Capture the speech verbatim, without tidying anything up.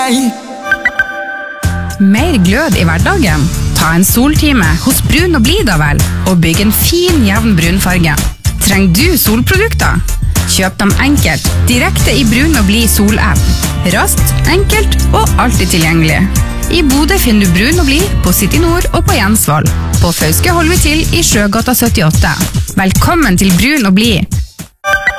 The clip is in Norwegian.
deg. Mer glød i hverdagen? Ta en soltime hos Brun og Blid da vel, og bygg en fin, jevn brunfarge. Trenger du solprodukter? Kjøp dem enkelt, direkte i Brun og Blid sol-app. Raskt, enkelt og alltid tilgjengelig. I Bodø finner du Brun og Blid på City Nord og på Jensvoll. På Fauske holder vi til i Sjøgata syttiåtte. Velkommen til Brun og Blid.